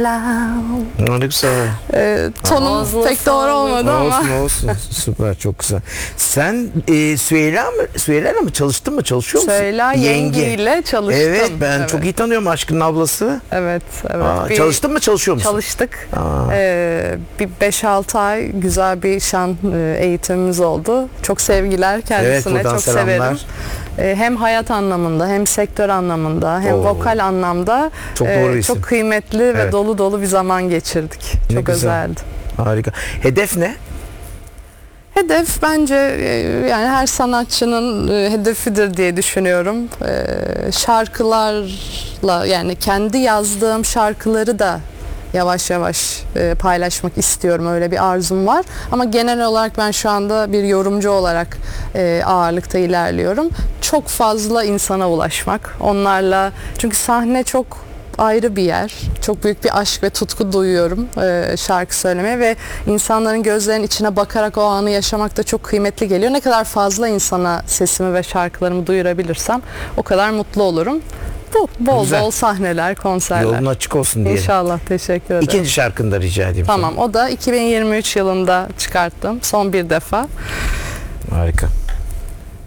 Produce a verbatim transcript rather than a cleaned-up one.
selam. Ne güzel. Ee, tonum Ağzına pek doğru sağlık. olmadı ama. Olsun olsun. Süper, çok güzel. Sen e, Süheyla mı? Süheyla'yla mı çalıştın mı? Çalışıyor musun? Süheyla Yenge ile çalıştım. Evet, ben Evet. çok iyi tanıyorum Aşkın'ın ablası. Evet, evet. Aa, Bir- çalıştın mı, çalışıyor musun? Çalıştık. Aa. Ee, bir beş altı ay güzel bir şan e, eğitimimiz oldu. Çok sevgiler Evet, kendisine, buradan çok selamlar. severim. Ee, hem hayat anlamında, hem sektör anlamında, hem Oo. vokal anlamda Çok e, doğru isim. çok kıymetli ve Evet. dolu dolu bir zaman geçirdik. Ne Çok güzel. özeldi. Harika. Hedef ne? Hedef bence e, yani her sanatçının e, hedefidir diye düşünüyorum. E, şarkılarla, yani kendi yazdığım şarkıları da yavaş yavaş e, paylaşmak istiyorum. Öyle bir arzum var. Ama genel olarak ben şu anda bir yorumcu olarak e, ağırlıkta ilerliyorum. Çok fazla insana ulaşmak. Onlarla, çünkü sahne çok ayrı bir yer. Çok büyük bir aşk ve tutku duyuyorum e, şarkı söylemeye ve insanların gözlerinin içine bakarak o anı yaşamak da çok kıymetli geliyor. Ne kadar fazla insana sesimi ve şarkılarımı duyurabilirsem o kadar mutlu olurum. Bu bol Güzel. bol sahneler, konserler. Yolun açık olsun diyelim. İnşallah, teşekkür ederim. İkinci şarkını da rica edeyim. Tamam, o da iki bin yirmi üç yılında çıkarttım. Son bir defa. Sana. Harika.